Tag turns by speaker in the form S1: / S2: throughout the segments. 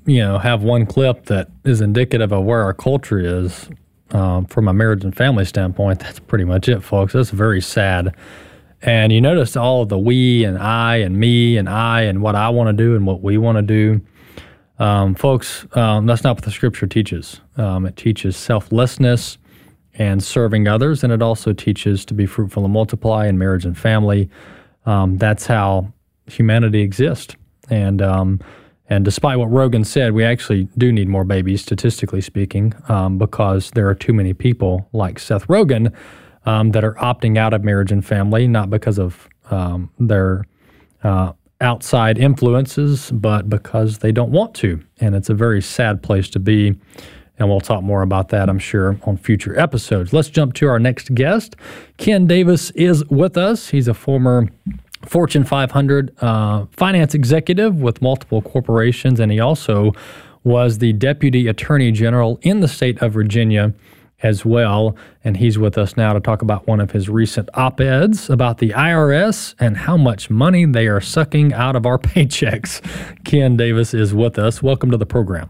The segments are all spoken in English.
S1: have one clip that is indicative of where our culture is from a marriage and family standpoint, that's pretty much it, folks. That's very sad. And you notice all of the we and I and me and I and what I want to do and what we want to do. Folks, that's not what the Scripture teaches. It teaches selflessness and serving others, and it also teaches to be fruitful and multiply in marriage and family. That's how humanity exists. And despite what Rogan said, we actually do need more babies, statistically speaking, because there are too many people like Seth Rogen that are opting out of marriage and family, not because of their outside influences, but because they don't want to. And it's a very sad place to be. And we'll talk more about that, I'm sure, on future episodes. Let's jump to our next guest. Ken Davis is with us. He's a former Fortune 500 finance executive with multiple corporations, and he also was the Deputy Attorney General in the state of Virginia as well. And he's with us now to talk about one of his recent op-eds about the IRS and how much money they are sucking out of our paychecks. Ken Davis is with us. Welcome to the program.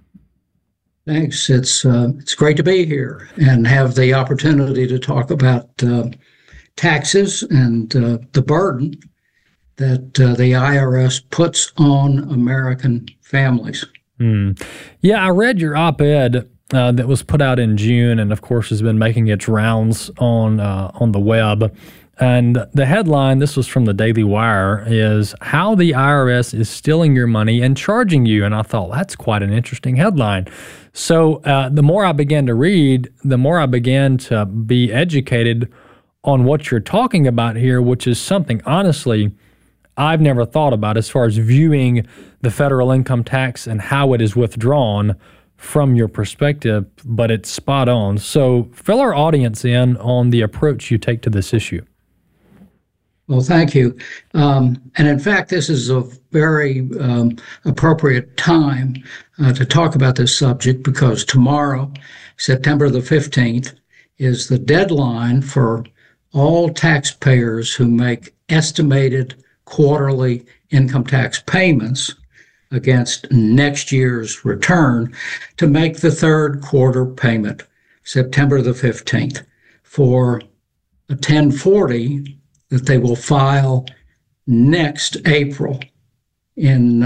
S2: Thanks. It's great to be here and have the opportunity to talk about taxes and the burden that the IRS puts on American families.
S1: Yeah, I read your op-ed that was put out in June, and of course has been making its rounds on the web. And the headline, this was from the Daily Wire, is How the IRS is Stealing Your Money and Charging You. And I thought, that's quite an interesting headline. So the more I began to read, the more I began to be educated on what you're talking about here, which is something, honestly, I've never thought about as far as viewing the federal income tax and how it is withdrawn from your perspective, but it's spot on. So fill our audience in on the approach you take to this issue.
S2: Well, thank you. And in fact, this is a very appropriate time to talk about this subject because tomorrow, September the 15th, is the deadline for all taxpayers who make estimated quarterly income tax payments against next year's return to make the third quarter payment, September the 15th, for a 1040 that they will file next April in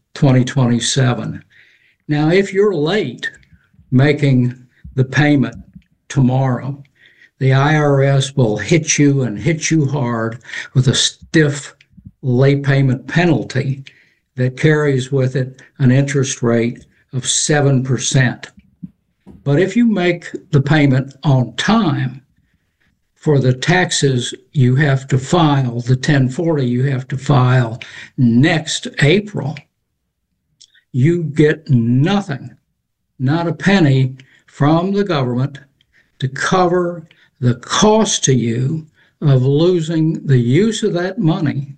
S2: 2027. Now, if you're late making the payment tomorrow, the IRS will hit you and hit you hard with a stiff late payment penalty that carries with it an interest rate of 7%. But if you make the payment on time, for the taxes you have to file, the 1040 you have to file next April, you get nothing, not a penny from the government to cover the cost to you of losing the use of that money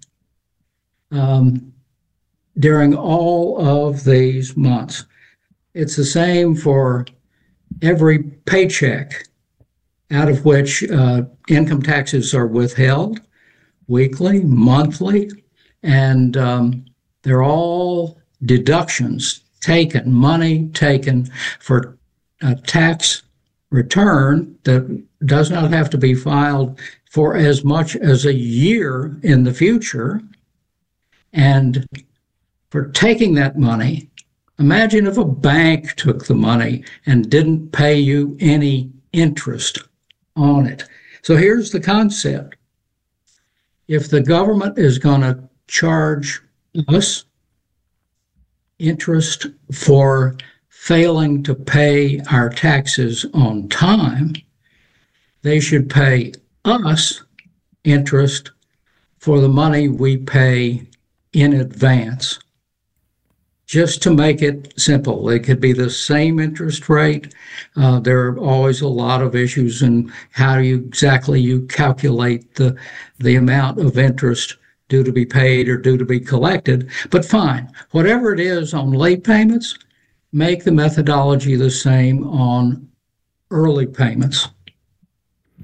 S2: during all of these months. It's the same for every paycheck out of which income taxes are withheld weekly, monthly, and they're all deductions taken, money taken for a tax return that does not have to be filed for as much as a year in the future. And for taking that money, imagine if a bank took the money and didn't pay you any interest on it. So here's the concept. If the government is going to charge us interest for failing to pay our taxes on time, they should pay us interest for the money we pay in advance. Just to make it simple, it could be the same interest rate. There are always a lot of issues in how you calculate the amount of interest due to be paid or due to be collected. But fine, whatever it is on late payments, make the methodology the same on early payments.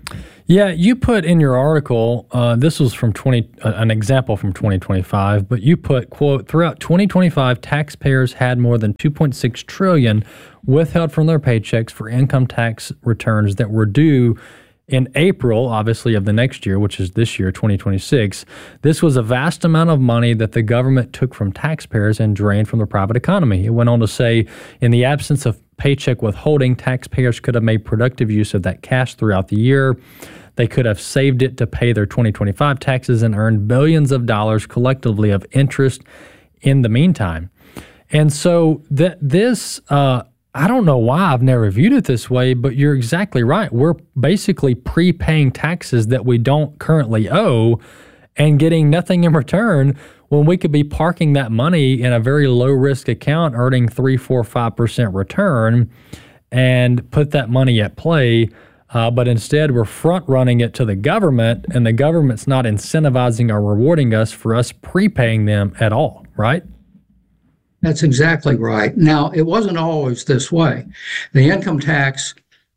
S1: Yeah, you put in your article, this was from an example from 2025, but you put, quote, throughout 2025, taxpayers had more than 2.6 trillion withheld from their paychecks for income tax returns that were due in April, obviously, of the next year, which is this year, 2026. This was a vast amount of money that the government took from taxpayers and drained from the private economy. It went on to say, in the absence of paycheck withholding, taxpayers could have made productive use of that cash throughout the year. They could have saved it to pay their 2025 taxes and earned billions of dollars collectively of interest in the meantime. And so this, I don't know why I've never viewed it this way, but you're exactly right. We're basically prepaying taxes that we don't currently owe and getting nothing in return when we could be parking that money in a very low-risk account, earning 3, 4, 5% return, and put that money at play. But instead, we're front-running it to the government, and the government's not incentivizing or rewarding us for us prepaying them at all, right?
S2: That's exactly right. Now, it wasn't always this way. The income tax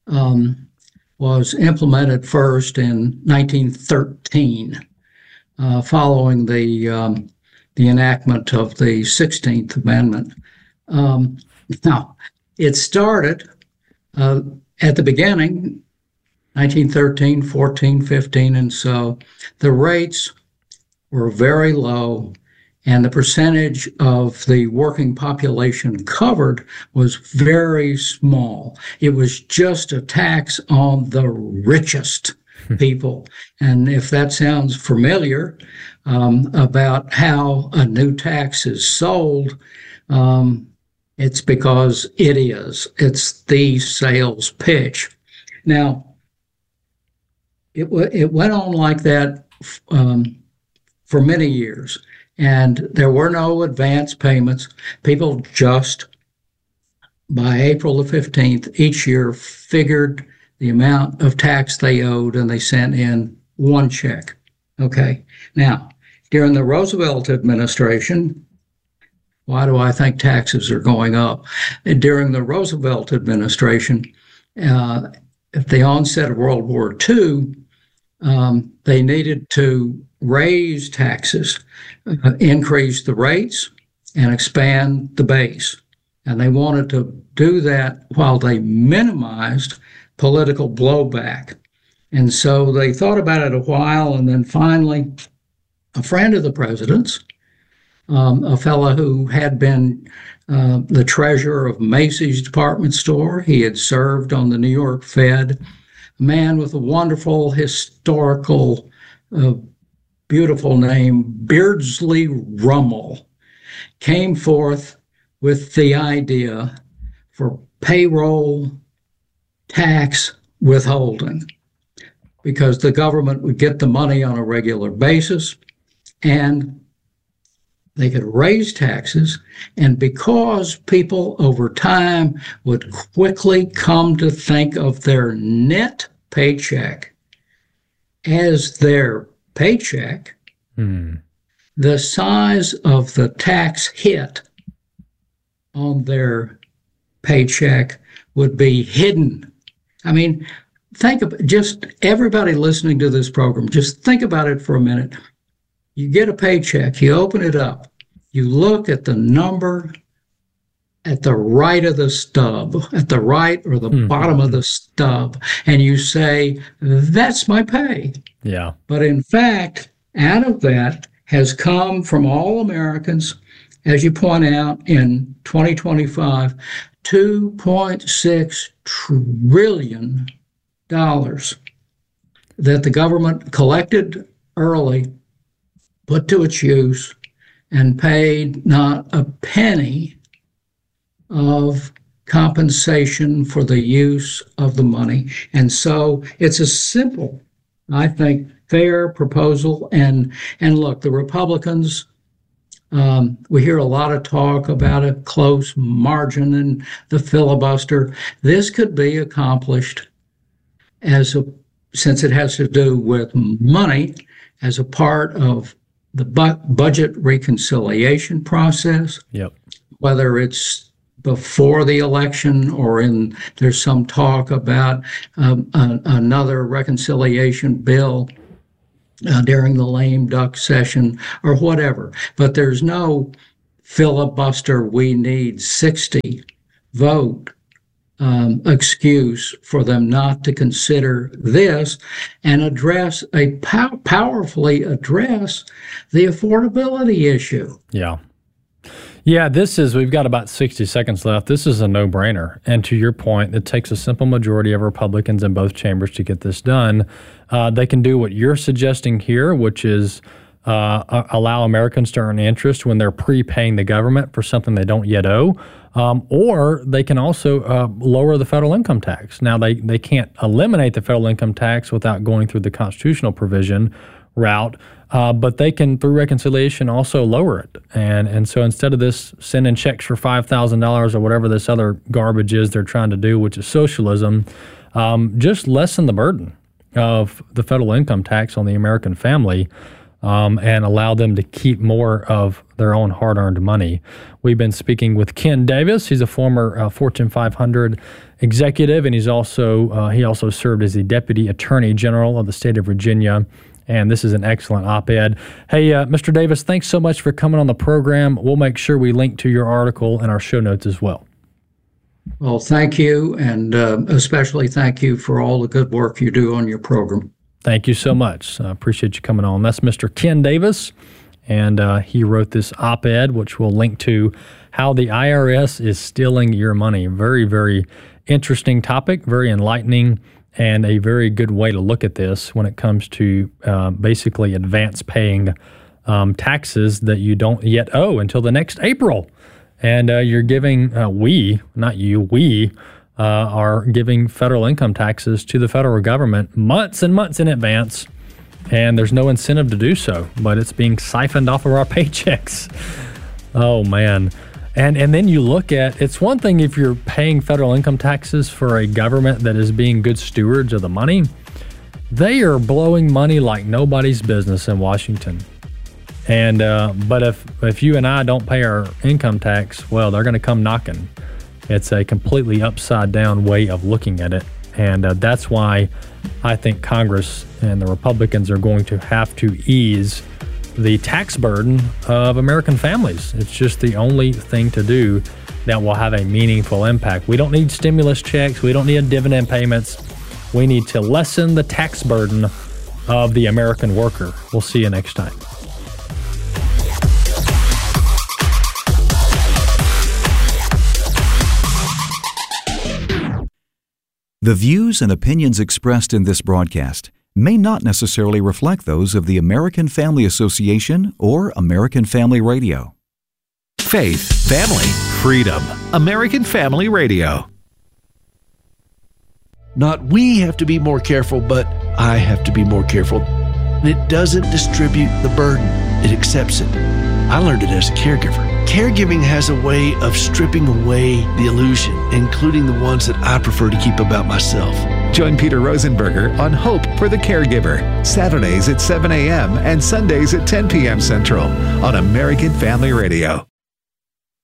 S2: was implemented first in 1913, following the enactment of the 16th Amendment. Now, it started at the beginning, 1913, 14, 15, and so the rates were very low, and the percentage of the working population covered was very small. It was just a tax on the richest people. And if that sounds familiar about how a new tax is sold, it's because it is. It's the sales pitch. Now, it went on like that for many years, and there were no advance payments. People just, by April the 15th each year, figured the amount of tax they owed, and they sent in one check. Okay. Now, during the Roosevelt administration, why do I think taxes are going up? During the Roosevelt administration, at the onset of World War II, they needed to raise taxes, increase the rates, and expand the base. And they wanted to do that while they minimized political blowback. And so they thought about it a while, and then finally, a friend of the president's, a fellow who had been the treasurer of Macy's department store, he had served on the New York Fed, a man with a wonderful historical, beautiful name, Beardsley Rummel, came forth with the idea for payroll tax withholding, because the government would get the money on a regular basis and they could raise taxes. And because people over time would quickly come to think of their net paycheck as their paycheck, the size of the tax hit on their paycheck would be hidden. I mean, think of just everybody listening to this program, just think about it for a minute. You get a paycheck, you open it up, you look at the number at the right of the stub, at the right or the bottom of the stub, and you say, that's my pay.
S1: Yeah.
S2: But in fact, out of that has come from all Americans, as you point out, in 2025, $2.6 trillion that the government collected early, put to its use, and paid not a penny of compensation for the use of the money. And so it's a simple, I think, fair proposal. And look, the Republicans, we hear a lot of talk about a close margin and the filibuster. This could be accomplished since it has to do with money, as a part of the budget reconciliation process.
S1: Yep.
S2: Whether it's before the election, or there's some talk about another reconciliation bill during the lame duck session or whatever. But there's no filibuster, we need 60 vote excuse for them not to consider this and powerfully address the affordability issue.
S1: Yeah, we've got about 60 seconds left. This is a no-brainer. And to your point, it takes a simple majority of Republicans in both chambers to get this done. They can do what you're suggesting here, which is allow Americans to earn interest when they're prepaying the government for something they don't yet owe. Or they can also lower the federal income tax. Now, they can't eliminate the federal income tax without going through the constitutional provision route, but they can, through reconciliation, also lower it. And so instead of this sending checks for $5,000 or whatever this other garbage is they're trying to do, which is socialism, just lessen the burden of the federal income tax on the American family. And allow them to keep more of their own hard-earned money. We've been speaking with Ken Davis. He's a former Fortune 500 executive, and he also served as the Deputy Attorney General of the state of Virginia. And this is an excellent op-ed. Hey, Mr. Davis, thanks so much for coming on the program. We'll make sure we link to your article in our show notes as well.
S2: Well, thank you, and especially thank you for all the good work you do on your program.
S1: Thank you so much. I appreciate you coming on. That's Mr. Ken Davis, and he wrote this op-ed, which we'll link to how the IRS is stealing your money. Very, very interesting topic, very enlightening, and a very good way to look at this when it comes to basically advance paying taxes that you don't yet owe until the next April. And you're giving, we are giving federal income taxes to the federal government months and months in advance, and there's no incentive to do so, but it's being siphoned off of our paychecks. Oh, man. And then you look at, it's one thing if you're paying federal income taxes for a government that is being good stewards of the money. They are blowing money like nobody's business in Washington. And but if you and I don't pay our income tax, well, they're going to come knocking. It's a completely upside down way of looking at it. And that's why I think Congress and the Republicans are going to have to ease the tax burden of American families. It's just the only thing to do that will have a meaningful impact. We don't need stimulus checks. We don't need dividend payments. We need to lessen the tax burden of the American worker. We'll see you next time.
S3: The views and opinions expressed in this broadcast may not necessarily reflect those of the American Family Association or American Family Radio.
S4: Faith, family, freedom. American Family Radio.
S5: Not we have to be more careful, but I have to be more careful. It doesn't distribute the burden. It accepts it. I learned it as a caregiver. Caregiving has a way of stripping away the illusion, including the ones that I prefer to keep about myself.
S4: Join Peter Rosenberger on Hope for the Caregiver, Saturdays at 7 a.m. and Sundays at 10 p.m. Central on American Family Radio.